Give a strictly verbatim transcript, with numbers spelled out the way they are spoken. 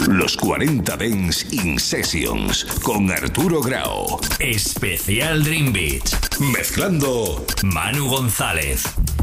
Los cuarenta Dance in Sessions con Arturo Grau. Especial Dream Beat. Mezclando Manu González.